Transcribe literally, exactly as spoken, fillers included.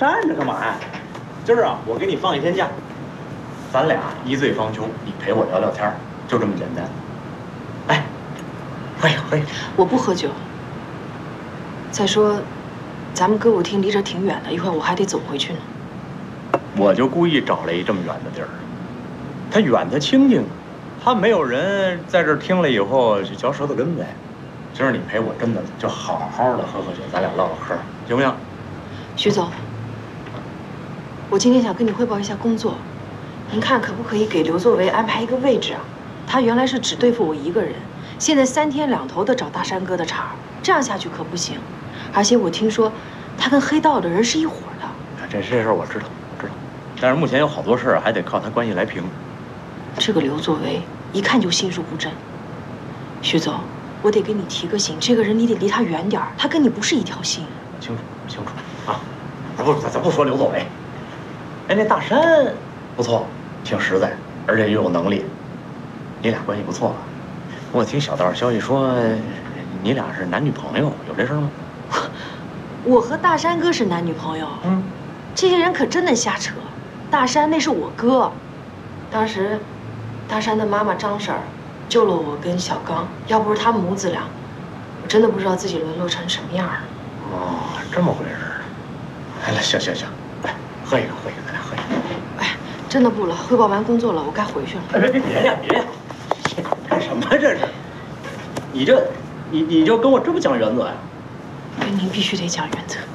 站着干嘛呀？今儿啊，我给你放一天假，咱俩一醉方休，你陪我聊聊天，就这么简单。哎，喝一喝一。 我不喝酒。再说，咱们歌舞厅离这挺远的，一会儿我还得走回去呢。 我就故意找了一这么远的地儿，它远它清静，它没有人在这儿听了以后就嚼舌头根呗。今儿你陪我，真的就好好的喝喝酒，咱俩唠唠嗑，行不行？ 徐总，我今天想跟你汇报一下工作，您看可不可以给刘作为安排一个位置啊？他原来是只对付我一个人，现在三天两头的找大山哥的茬，这样下去可不行。而且我听说，他跟黑道的人是一伙的。 这这事儿我知道，我知道，但是目前有好多事儿还得靠他关系来平。 这个刘作为一看就心术不正。徐总，我得给你提个醒，这个人你得离他远点儿，他跟你不是一条心。 我清楚，我清楚啊。咱不咱咱不说刘作为，哎，那大山不错，挺实在，而且又有能力，你俩关系不错吧？我听小道消息说，你俩是男女朋友，有这事吗？ 我和大山哥是男女朋友。嗯，这些人可真的瞎扯。大山那是我哥，当时，大山的妈妈张婶儿救了我跟小刚，要不是他们母子俩，我真的不知道自己沦落成什么样儿。 哦，这么回事儿。哎，来，行行行，来喝一个，喝一个，咱俩喝一个。 哎，真的不了，汇报完工作了，我该回去了。 哎，别别别呀，别呀，干什么这是？你这，你你就跟我这么讲原则呀？ 跟您必须得讲原则。